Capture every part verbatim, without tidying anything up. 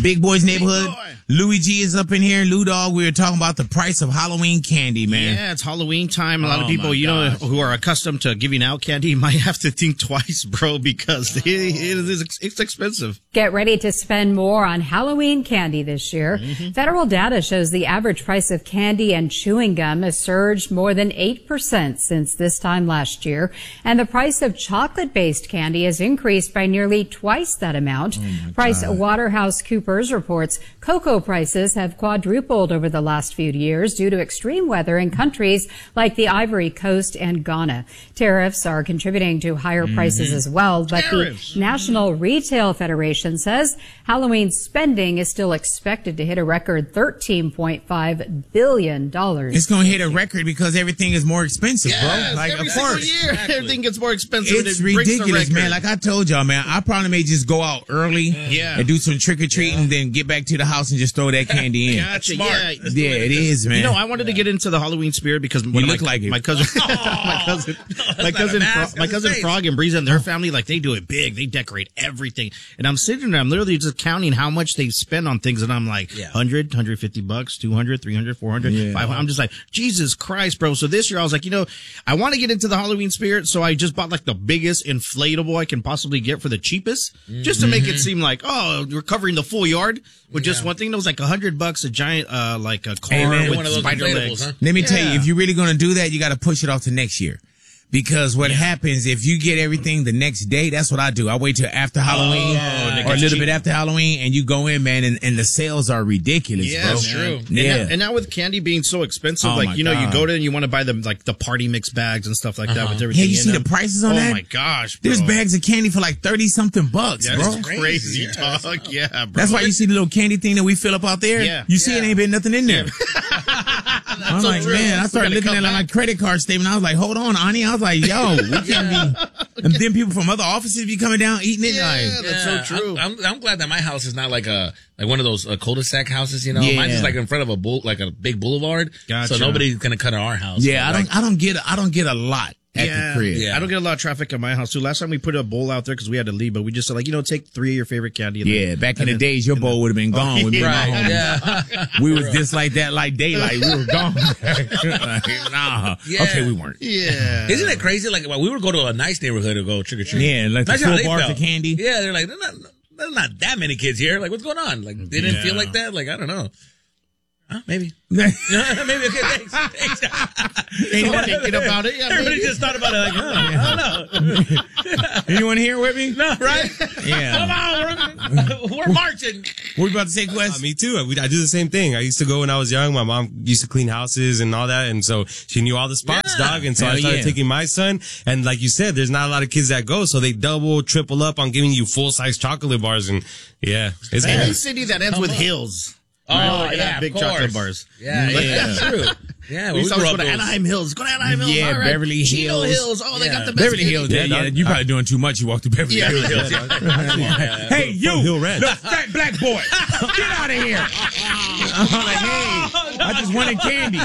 Big Boy's Neighborhood. Big Boy. Louis G is up in here. Lou Dog, we were talking about the price of Halloween candy, man. Yeah, it's Halloween time. A lot Oh, of people, my you know, gosh. who are accustomed to giving out candy might have to think twice, bro, because it, it is it's expensive. Get ready to spend more on Halloween candy this year. Mm-hmm. Federal data shows the average price of candy and chewing gum has surged more than eight percent since this time last year. And the price of chocolate-based candy has increased by nearly twice that amount. Oh Price Waterhouse Coopers reports cocoa prices have quadrupled over the last few years due to extreme weather in countries like the Ivory Coast and Ghana. Tariffs are contributing to higher Mm-hmm. prices as well, but Tariffs. the National Retail Federation says Halloween spending is still expected to hit a record thirteen point five billion dollars. It's going to hit a record because everything is more expensive, Yes, bro. Like, every of single course. year, everything gets more expensive. It's and it breaks the ridiculous, record. man. Like I told y'all, man, I probably may just go out early Yeah. and do some trick-or-treating and then get back to the house and just throw that candy in. Gotcha. Smart. Yeah, Yeah, it is, man. You know, I wanted to get into the Halloween spirit because one of look my, like it. my cousin, my cousin, my not cousin, a mask, Fro- my that's cousin his face. Frog and Breeza and their family, like they do it big. They decorate everything. And I'm sitting there, I'm literally just counting how much they spend on things. And I'm like, Yeah. one hundred, one hundred fifty bucks, two hundred, three hundred, four hundred, Yeah. five hundred. I'm just like, Jesus Christ, bro. So this year I was like, you know, I want to get into the Halloween spirit. So I just bought like the biggest inflatable I can possibly get for the cheapest, just to make Mm-hmm. it seem like, oh, we're covering the full yard with just one thing. That was like a hundred bucks, a giant, uh, like a car Hey, man. with One of those spider inflatables, legs. huh? Let me tell you, Yeah. if you're really going to do that, you got to push it off to next year. Because what happens if you get everything the next day, that's what I do. I wait till after Halloween and it or a gets little cheap. bit after Halloween and you go in, man, and, and the sales are ridiculous, Yeah, bro. that's true. Yeah. And now, and now with candy being so expensive, Oh, my like, you know, you God. go to and you want to buy them like the party mix bags and stuff like that with everything. Yeah, you in see them. the prices on oh that? my gosh, bro. There's bags of candy for like thirty something bucks, That bro. is crazy, Yeah, that's dog. Yeah, bro. That's why you see the little candy thing that we fill up out there. Yeah. You see it Yeah. ain't been nothing in there. I'm so like, true. man, I started gotta looking come at my back. credit card statement. I was like, hold on, Ani. I was like, yo, we can't be. And then people from other offices be coming down eating it. Yeah, Like, that's so true. I'm, I'm, I'm glad that my house is not like a like one of those uh, cul-de-sac houses. You know, Yeah. mine's just like in front of a bull, like a big boulevard. Gotcha. So nobody's gonna cut our house. yeah, I Like, don't, I don't get, I don't get a lot at yeah, the crib. Yeah. I don't get a lot of traffic at my house too. Last time we put a bowl out there because we had to leave, but we just said like, you know, take three of your favorite candy. And Yeah, then, back in and the then- days, your bowl would have been gone with me and my Right. homies. Yeah. We was just like that, like daylight. We were gone. Like, nah. Yeah. Okay, we weren't. Yeah. Isn't it crazy? Like well, we would go to a nice neighborhood to go trick or treat. Yeah, like the Imagine how full they bars felt. of candy. Yeah, they're like, they're not, there's not that many kids here. Like, what's going on? Like, they didn't feel like that. Like, I don't know. Huh? Maybe. maybe. Okay. Thanks. Thanks. Anyone, thinking about it? Yeah, Everybody maybe. just thought about it. Like, oh, I don't know. anyone here with me? No, right? Yeah. Come on, we're, we're marching. What were you about to say, Quest? Uh, me too. I, I do the same thing. I used to go when I was young. My mom used to clean houses and all that. And so she knew all the spots, Yeah. dog. And so Hell I started yeah. taking my son. And like you said, there's not a lot of kids that go. So they double, triple up on giving you full size chocolate bars. And yeah, it's Any good. city that ends with hills. Oh, Right? yeah, Have big of chocolate course. bars. Yeah, yeah, that's true. Yeah, We used to grew always up go to those- Anaheim Hills. Go to Anaheim Hills. Yeah, All right. Beverly Chino Hills. Hills. Oh, they Yeah. got the best. Beverly candy. Hills. Yeah, yeah, you probably doing too much. You walk to Beverly Yeah. Hills. Hey, you, Hill Ranch. the fat black boy, get out of here. I'm like, hey, I just wanted candy.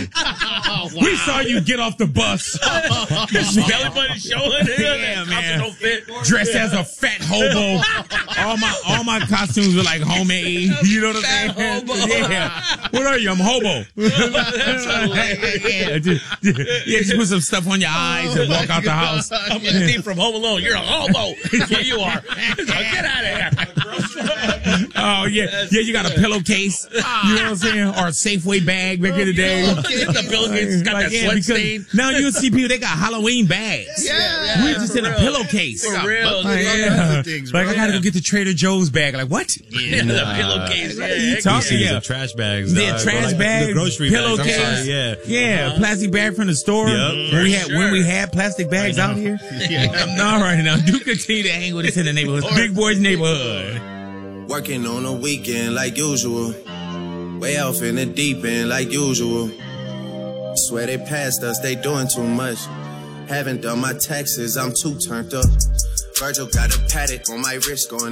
We saw you get off the bus. Belly button showing. Yeah, man. Don't fit. Dressed as a fat hobo. All my all my costumes were like homemade. You know what I'm Fat saying? hobo. Yeah. What are you? I'm hobo. yeah, just, yeah, just put some stuff on your eyes and walk out the house. I'm a thief from Home Alone. You're a hobo. That's what you are. So get out of here. Oh yeah, yeah. You got a pillowcase. You know what I'm saying? Or a Safeway bag back in the day. The pillowcase got Like, that yeah, sweat because stain. now you see people they got Halloween bags. Yeah. We're just in a real. pillowcase. For real. Like, all yeah. kinds of things, Like bro. I gotta go get the Trader Joe's bag. Like what? Yeah, the pillowcase. Yeah, you heck talking? yeah. Yeah. Yeah. Trash bags. Yeah, dog. Or trash like bags, The grocery bags. I'm pillowcase. sorry, yeah. Yeah, plastic bag from the store. Yep. When we had sure. when we had plastic bags out here. All right, now do continue to hang with us in the neighborhood. Big Boy's Neighborhood. Working on a weekend like usual. Way off in the deep end like usual. Swear they passed us, they doing too much. Haven't done my taxes, I'm too turned up. Virgil got a paddock on my wrist going